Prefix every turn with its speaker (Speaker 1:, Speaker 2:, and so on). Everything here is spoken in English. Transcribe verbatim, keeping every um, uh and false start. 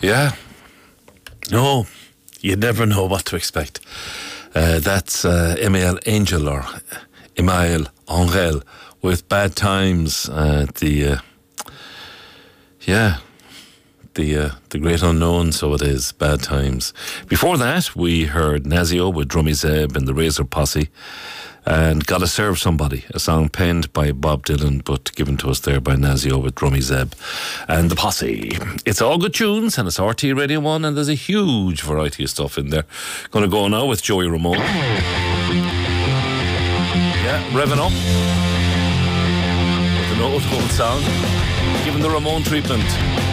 Speaker 1: Yeah. No, you never know what to expect. Uh, that's uh, Emile Angel or Emile Angel with Bad Times. Uh, the uh, yeah, the uh, the great unknown. So it is, Bad Times. Before that, we heard Nazio with Drummy Zeb and the Razor Posse, and Gotta Serve Somebody, a song penned by Bob Dylan but given to us there by Nazio with Drummy Zeb and the Posse. It's all good tunes, and it's R T Radio one, and there's a huge variety of stuff in there. Going to go now with Joey Ramone. Yeah, revving up with an old old sound, giving the Ramone treatment.